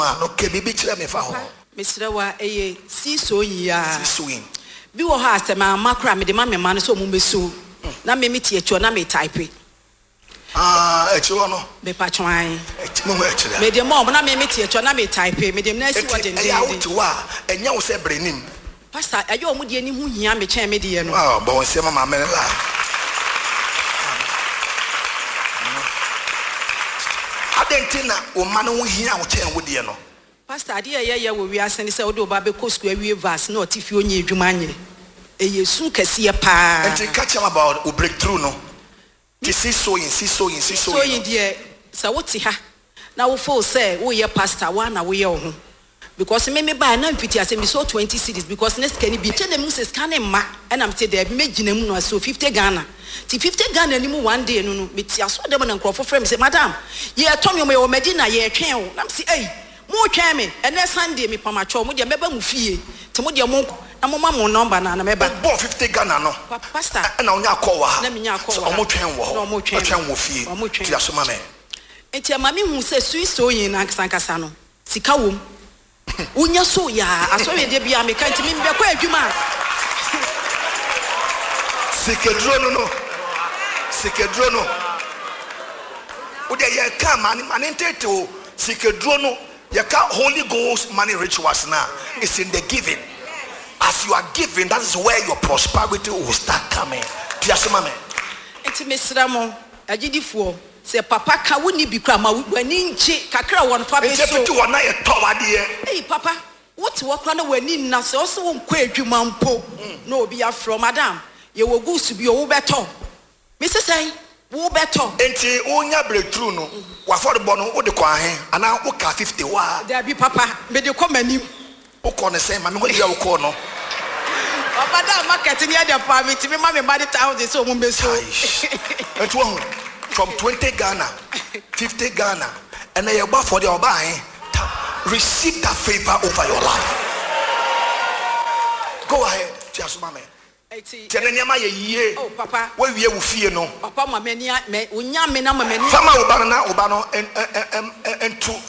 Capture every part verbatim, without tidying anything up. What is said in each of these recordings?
no kebibi chire me fa ho. Misra wa eye si so ya. Si so yin. Bi wo ha asema makra me de ma me ma no so mo meso. Na me meti echo na me type. Ah, echo no. Be patwan. Echo no echo. Me de mo na me meti echo na me type. Me de na si wa de. E ya wutu wa, enya wo se brenim. Pastor, ayo omo de ani hu hia me chen me de ye no. Ah, bo won se mama me la. Adentina o ma no hu hia wo chen wo de no. Pastor, ade ye ye wo wi ase ni se wo do ba be school awie verse na otifi onye adwuma nye. E yesu kase ye pa. And catch him about o breakthrough no. Ti si so yin, si so yin, si so yin. So yin de se wo ti ha. Na wo fo say wo ye pastor wa na wo ye wo ho. Because me me buy na mfiti ase me so twenty cities because next can be che dem say scan ma and am say there me gina mu no so fifty Ghana. Ti fifty Ghana ni mu one day no no me ti aso dem na nkrofo frame say madam ye atomi mo ye o medina ye twen o. Na me say eh mo twen me ene Sunday me pamacho mo de meba mu fie. Ti mo de mo na mo ma mo number na na meba. Bo fifty Ghana no. Pastor. Na onya call wa. Na me nya call wa. O mo twen wo. No mo twen. Twen wo fie. Ti aso ma me. Enti ama me hu say sui so yin na sankasa no. Sika wom. Unya so ya asori de bia me kan ti me be kwa adwuma sikedro no no sikedro no o de ye ka mani mani teto sikedro no ye ka Holy Ghost money rituals now it's in the giving. As you are giving, that is where your prosperity will start coming. Tiasema me enti mesra mo agidifo se papa ka woni bi kra ma wani nche kakra won fa be so enti piti wona ye to wade ye eh papa what wo kra na wani na so so won kwa adwuma mpo na obi afro madam ye wo gusu bi o wo beto me se sai wo beto enti onya breakthrough no wa for the bono wo de kwa hen ana wo ka fifty wa there be papa me de come anim wo ko ne say ma me wo de wo ko no papa da market near the farm ti me ma me body thousand so mo be so enti wo from twenty Ghana, fifty Ghana, and then you buy for the buy. Receive that favor over your life. Go ahead, just mama. Oh, papa. Where we will fear no. Papa, my many, me, unya me na my many. Fama ubana ubano and and and two.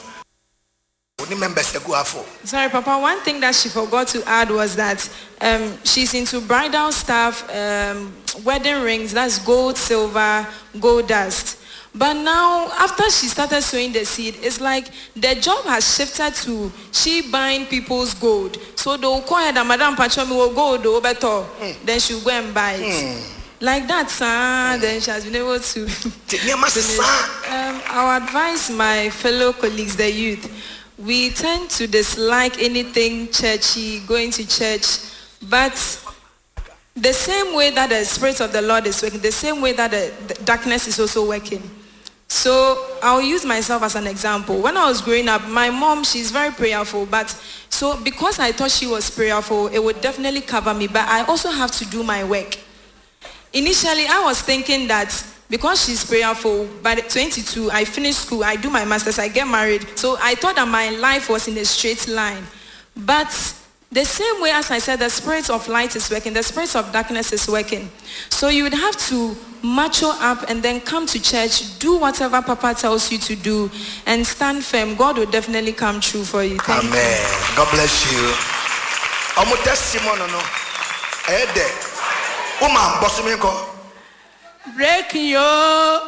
Sorry, Papa. One thing that she forgot to add was that um, she's into bridal stuff, um, wedding rings. That's gold, silver, gold dust. But now, after she started sowing the seed, it's like the job has shifted to she buying people's gold. So they'll call her that Madam Pachomi will gold or better. Mm. Then she'll go and buy it. Mm. Like that, sir. Mm. Then she has been able to. um, I'll advise my fellow colleagues, the youth. We tend to dislike anything churchy, going to church, but the same way that the Spirit of the Lord is working, the same way that the, the darkness is also working. So I'll use myself as an example. When I was growing up, my mom, she's very prayerful, but so because I thought she was prayerful, it would definitely cover me, but I also have to do my work. Initially, I was thinking that because she's prayerful, by twenty-two, I finished school, I do my master's, I get married. So I thought that my life was in a straight line. But the same way as I said, the spirit of light is working, the spirit of darkness is working. So you would have to mature up and then come to church, do whatever Papa tells you to do, and stand firm. God will definitely come true for you. Thank Amen. You. God bless you. I'm a testimony. No, Ede, Uma, Bosumiko. Break yo.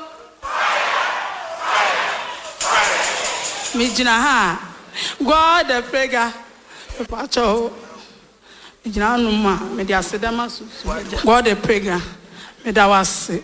Mijina ha. God the prayer. Pacho. Mijina numa. Media sedama su. God the prayer. Media was.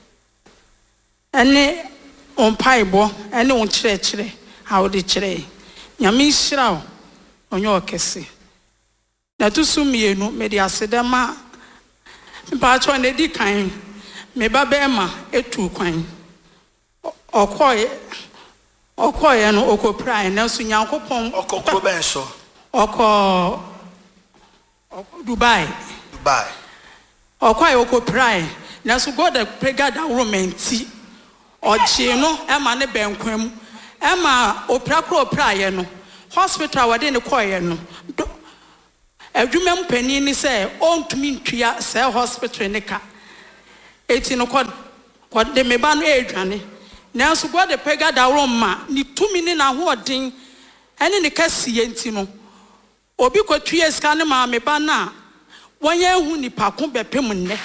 Any on paibo. Any on chire. How the chire. Nyami shirao. Onyo kesi. Na tu sumienu. Media sedama. Pacho ne di kain. Me babema etu kwan okoye okoye no okoprai na so nyankopon okokro ben so oko Dubai Dubai okoye okoprai na so God the prayer that romanti oje no e ma ne benkwam e ma oprakro oprai no hospital wade ne koye no adwumam pani ni say ontumi ntua say hospital ne ka eti no kod kod de meba no edwane nanso God the pega da roma ni tumi ni na ho odin ɛne ne kɛseɛ nti no obi kɔtue sika ne maame ba na wɔnyɛ hu nipa ko bɛpem nnɛ.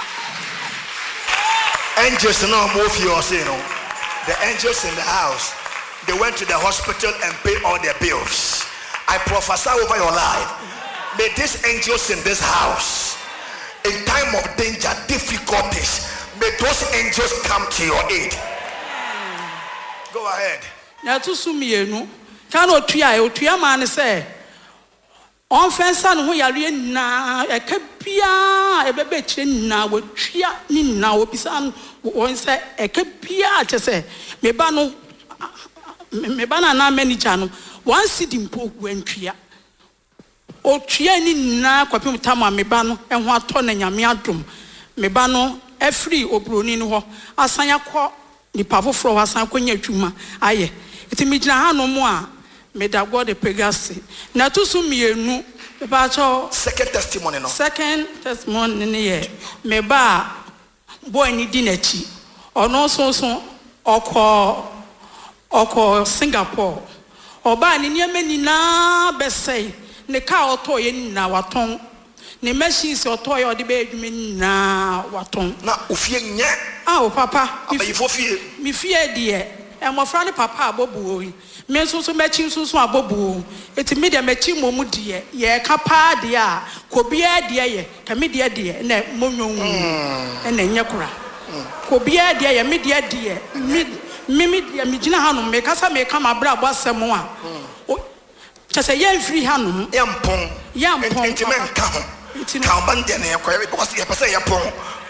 Angels no more fear, say no. The angels in the house, they went to the hospital and paid all their bills. I prophesy over your life. May these angels in this house, in time of danger, difficulties, may those angels come to your aid. Go ahead. Na to sumienu, kan otua otua ma ne se on fensa no ho yare na eka bia ebebe kire na wotua ni na obisa won se eka bia che se me ba no me ba na na manager no wan sidi mpo wantua otua ni na kwapem tama me ba no enho ato na nyame adom me ba no efri obroni no ho asan yakọ nipa foforo asan konya adwuma aye iti me gina ha no mo a me da God the Pegasi na to so mienu me ba cho second testimony no second testimony ne ye me ba boy ni di na chi ono so so okọ okọ Singapore oba ni niam ni na besai ne ka oto ye ni na waton ne machines oto ye ode be adwuma ni na waton na ofie nye ah o papa abayi fofie mi fie de e mo fra ne papa abobu oyi me so so mechi so so abobu eti me de mechi momu de ye ka pa de a ko bia de ye ka me de de na monwon e na nye kura ko bia de ye me de de me me de me gina hanom me kasa me ka mabra abasem a chese ye free hanom ye mpon ye mpon enti men ka ho ka ban de na ye ko because ye pese ye pon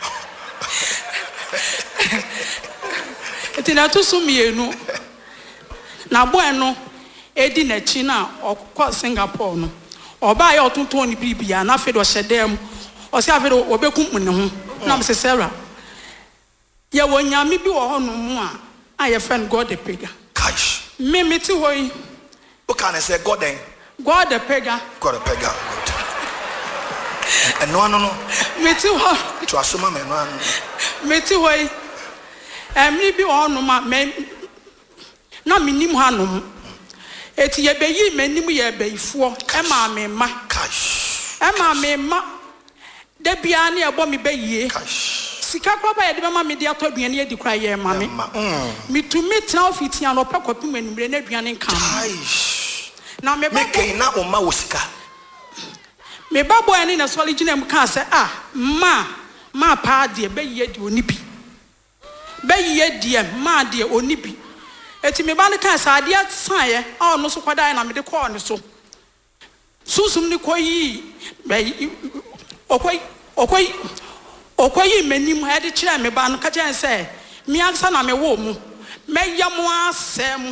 eti na to so mienu na boy no edi na chi na okọ Singapore no oba ya otonton ni bibia na fe do hyedem o se afi do obekum ne ho na me se Sarah ye wonyame bi wo ho no mu a aye friend God the Pega cash me meti hoyi o can say God then God the Pega God the Pega and no no no meti ho to asoma me no meti hoyi em bi wo no ma me na minim hanom eti ye beyi manim ye beyifo e ma me ma cash e ma me ma de bia na e bo me beyie cash sika kwa ba ye de ma me de atodua na ye di kra ye ma me mitumi tena ofitia no pa kopim animre na aduane nka cash na me ba me ken na o ma wo sika me ba boy ni na soli gina mu ka se ah ma ma pa de beyie de onibi beyie de ma de onibi eti me ba ne kan sa ade san ye a no so kwada na me de call ne so susum ni koyi be okoyi okoyi okoyi manim ha de kire me ba no ka chen se mi aksa na me wo mu me yam asem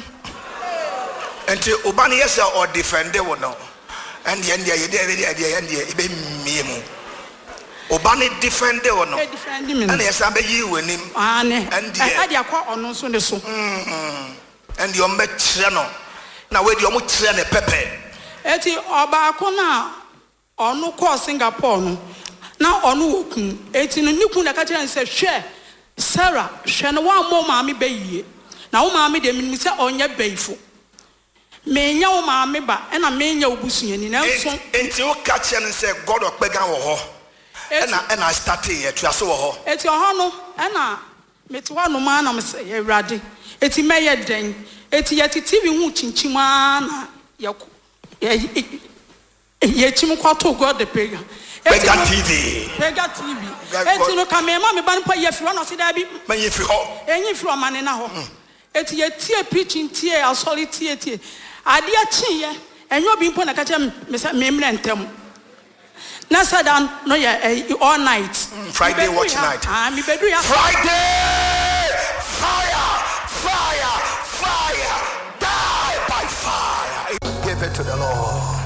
enti oba ne yes or defend wo no and ye ndie ye de ye de ye ndie e be mie mu oba ne defend wo no e defend me and yes am be yi wanim ane and e de akwa ono so ne so mm and you me kire no na we de o mo kire ne pepe eti oba ko na ono ko Singapore no na ono okun eti no nikun na ka kire se hwe Sarah hwe no wa mo maame beyie na wo maame de mi se onye beyifo me nya wo maame ba e na me nya obusuani na nso enti wo ka kire no se God okpega wo ho e na e na start ye to aso wo ho eti ho no e na meti ho no ma na me se ye Awurade eti meye den eti ye T V hu chinchima na ye ye chim kwato God the Pega Pega T V Pega T V eti no kamema me ban pa ye fi no se da bi man ye fi ho enyi fi o mane na ho eti ye tie preaching tie asoli tie tie ade a chi ye enyo obi mpo na ka che me se me mre ntem na sadan no ye all night mm, Friday watch night ah me bedu ya Friday fire fire fire die by fire give it to the Lord.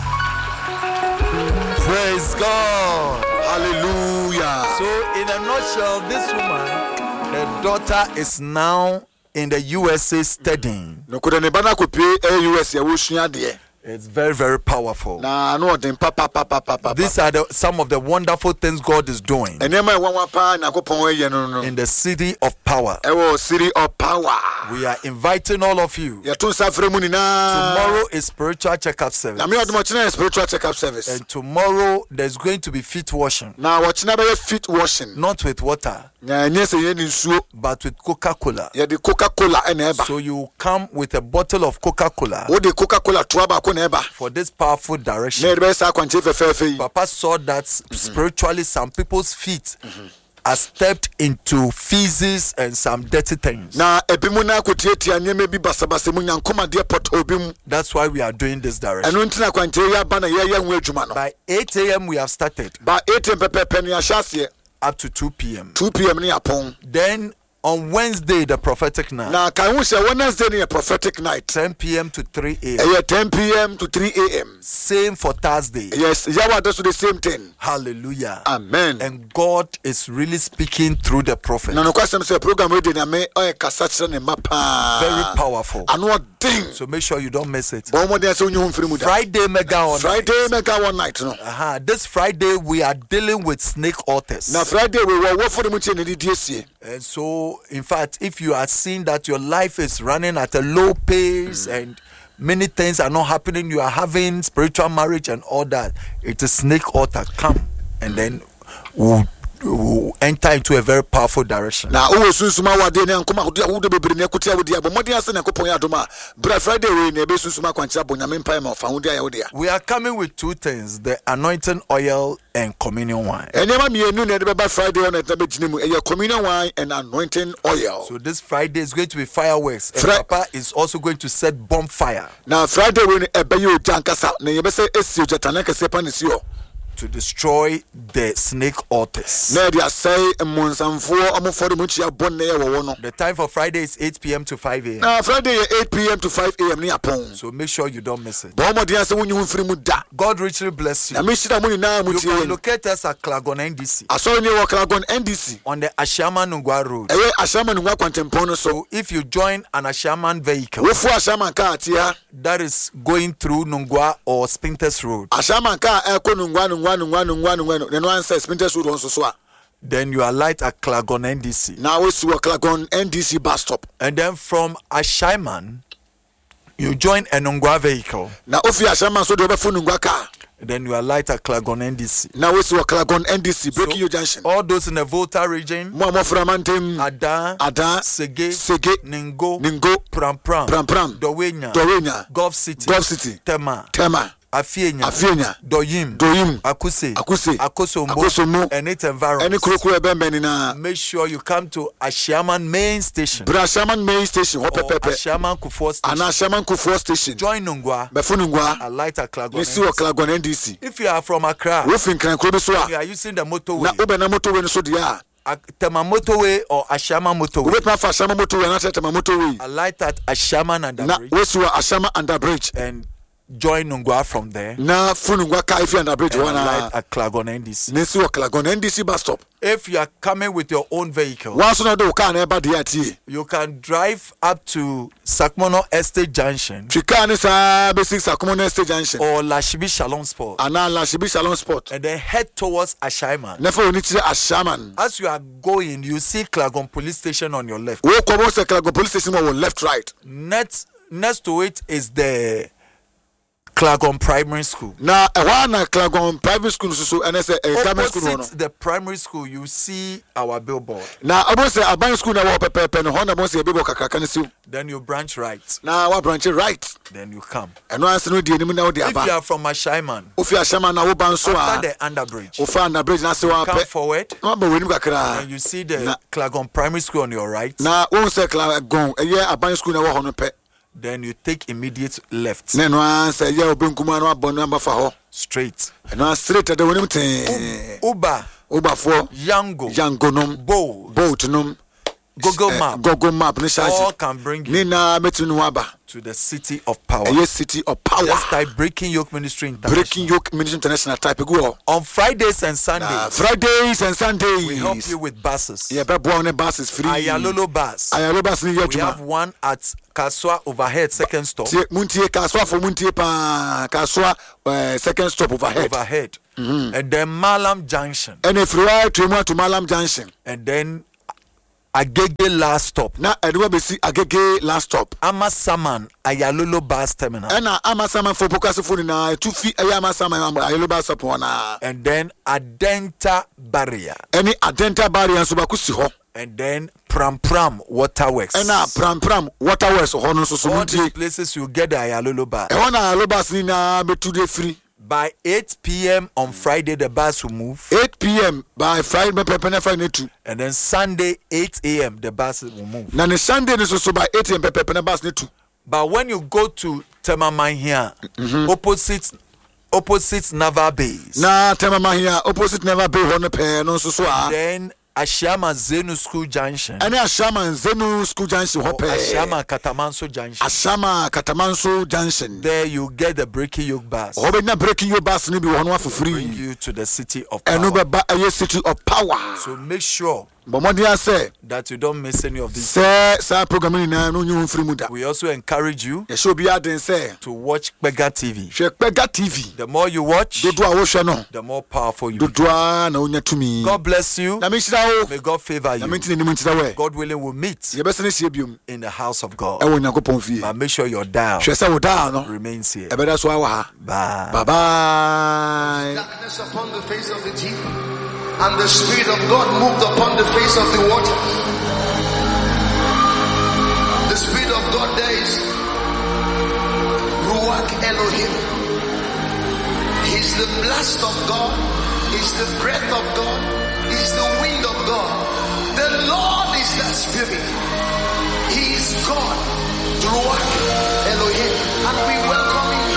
Praise God. Hallelujah. So in a nutshell, this woman, her daughter is now in the U S A studying. No could ne bana ko pie e U S A wo sua de. It's very, very powerful. Na no den papa papa papa. These are the, some of the wonderful things God is doing in the city of power. City of power. We are inviting all of you. Tomorrow is spiritual checkup service. Spiritual checkup service. And tomorrow there's going to be feet washing. Now what's never feet washing? Not with water, but with Coca-Cola. Yeah, the Coca-Cola and eba. So you come with a bottle of Coca-Cola. What the Coca-Cola trouble eba for this powerful direction. Papa saw that spiritually some people's feet mm-hmm. are stepped into feces and some dirty things. That's why we are doing this direction. By eight a.m. we have started. By eight a.m. up to two p.m. two p.m. Then on Wednesday, the prophetic night. Now, can we say Wednesday, a prophetic night? ten p.m. to three a.m. Yeah, ten p.m. to three a.m. Same for Thursday. Yes, Yahweh does the same thing. Hallelujah. Amen. And God is really speaking through the prophet. No, no question. Say program we did na me o very powerful. And what thing? So make sure you don't miss it. Friday Friday mega one Friday night. mega one night. No. Uh-huh. This Friday we are dealing with snake altars. Now Friday we were work for the much in the D S C. And so, in fact, if you are seeing that your life is running at a low pace mm. and many things are not happening, you are having spiritual marriage and all that, it is snake altar. Come and then we'll, we'll enter into a very powerful direction. Now, oh, soon suma wa de na nkoma hodo hodo bebre na kutia wodi abo modi ase na kopon ya doma bra Friday we na be soon suma kwancha bo nyame mpa ma fa hodo ya wodi. We are coming with two things: the anointing oil and communion wine. Enema mienu na de beba Friday on eta beginemu e communion wine and anointing oil. So this Friday is going to be fireworks. And Fra- Papa is also going to set bonfire. Now Friday we e be yo jankasa na ye be say esi ojatana kase pa nisi o. To destroy the snake altars. The time for Friday is eight p.m. to five a.m. Now Friday eight p.m. to five a.m. So make sure you don't miss it. God richly bless you. You can locate us at Klagon N D C. On the Ashama Nungwa Road. So if you join an Ashaman vehicle that is going through Nungwa or Spintex Road, then you are light at Klagon N D C. Now we see a Klagon N D C bus stop. And then from Ashaiman, you join a Nungwa vehicle. Now if you Ashaiman, so do you have a Nungwa car? Then you are light at Klagon N D C. Now we see a Klagon N D C breaking so, your junction. All those in the Volta region, Ada, Ada, Sege, Sege, Ningo, Ningo, Pram Pram, Pram Pram, Dowenya, Dowenya, Gulf City, Gulf City, Tema, Tema. Afienya, Afienya, Doyim, Doyim, Akuse, Akuse, Akosombo, Akosombo, and its environs. Any Krokwe Benina. Make sure you come to Ashaman main station. Brashaman main station. Or Ashaman Kufor station. An Ashaman Kufor station. Join Nungwa. Befunungwa. A light at Klagon. Let's see what Klagon N D C. If you are from Accra, we think you are using the motorway. Na ube na motorway so dia. Tema motorway or Ashama motorway. We not for Ashama motorway, not Tema motorway. A light at Ashaman under bridge. We see Ashama under bridge and join Nungwa from there. Na funungwa ka if you under bridge one light at Klagon N D C. Nesi wa Klagon N D C bus stop. If you are coming with your own vehicle, once you do car na eba dia tie. You can drive up to Sakmono Estate Junction. Chika ni sa basic Sakmono Estate Junction or Lashibi Shalom Sport. Ana Lashibi Shalom Sport. And then head towards Ashaiman. Nefa oni chire Ashaman. As you are going, you see Klagon Police Station on your left. We come say Klagon Police Station on your left right. Next next to it is the Klagon Primary School. Now, one Klagon Primary School, so and I say a primary school. Opposite the primary school, you see our billboard. Now, I want to say a primary school now. Pepe, pen, Honda, must say a billboard. Then you branch right. Now, I branch right. Then you come. And once you know the enemy now, the if you are from Ashaiman, if you are Shaman now, Banso after the underbridge, if under bridge, now so come forward. No, but when you go, and you see the Klagon Primary School on your right. Now, one say Klagon, a year a primary school now on pet. Then you take immediate left. Then one say, yeah, bring Kumano Bonamba for straight. And one straight at the winning Uba, Uba for Yango, Yango num, Bow, Boat num, Google Map. Google Map. All can bring you to the city of power. Yes, city of power. Just type Breaking Yoke Ministry International. Breaking Yoke Ministry International. Type go on Fridays and Sundays. Uh, Fridays and Sundays. We help you with buses. Yeah, but one bus is free. Ayalolo bus. Ayalolo bus. We have one at Kaswa Overhead second stop. Muntie Kaswa for Muntie pa Kaswa uh, second stop overhead. Overhead. Mm-hmm. And then Malam Junction. And if you are to to Malam Junction. And then Agege last stop. Na Edwa Besi Agege last stop. Amasaman Ayalolo bus terminal. And Amasaman for Pokasifuni na two feet Ayamasaman Ayalolo bus stop wana. And then Adenta barrier. Any Adenta barrier Subakusi ho. And then Pram Pram Waterworks. And now Pram Pram Waterworks ho so all these places you get the Ayalolo bus. E wana Ayalolo bus ni na be two day free. By eight p.m. on Friday, the bus will move. eight p.m. by Friday, Friday too. And then Sunday, eight a.m. the bus will move. Now the Sunday is also by eight a.m. the bus need to. But when you go to Temamine here, mm-hmm. opposite opposite Naval Base. Na Temamine here, opposite Naval Base, then Ashama Zenu School Junction. And Ashama Zenu School Junction. Ashama Katamanso Junction. Ashama Katamanso Junction. There you get the Breaking Yoke bus. Obena Breaking Yoke bus will be one for free. Bring you to the city of power. And a city of power. So make sure but what I say that you don't miss any of these. Say, say programming na no new free muda. We also encourage you show be aden say to watch Pega T V. Pega T V. The more you watch, the more powerful you become. God bless you. May God favor you. God willing, we'll meet in the house of God. But make sure your dial remains here. Bye. Bye bye. Darkness upon the face of the deep, and the Spirit of God moved upon the face of the waters. The Spirit of God there is Ruach Elohim. He's the blast of God. He's the breath of God. He's the wind of God. The Lord is that Spirit. He is God. Ruach Elohim. And we